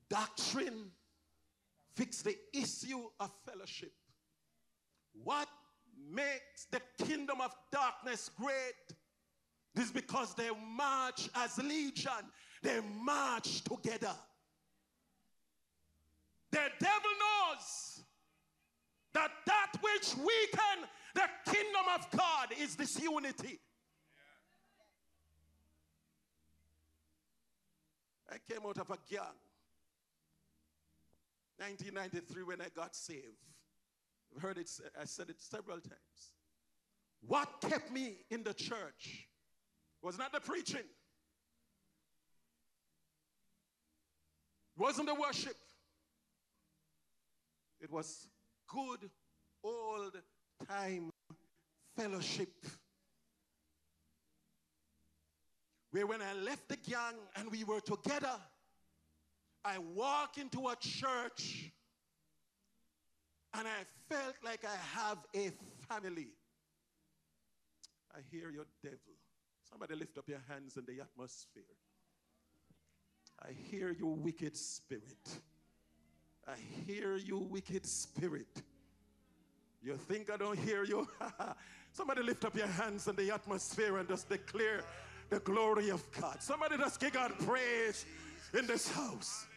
Doctrine fix the issue of fellowship. What makes the kingdom of darkness great is because they march as legion. They march together. The devil knows that which weaken the kingdom of God is disunity. I came out of a gang 1993 when I got saved. I've heard it, I said it several times. What kept me in the church was not the preaching. It wasn't the worship. It was good old time fellowship. Where when I left the gang and we were together, I walked into a church and I felt like I have a family. I hear your devil. Somebody lift up your hands in the atmosphere. I hear you, wicked spirit. I hear you, wicked spirit. You think I don't hear you? Somebody lift up your hands in the atmosphere and just declare the glory of God. Somebody just give God praise in this house.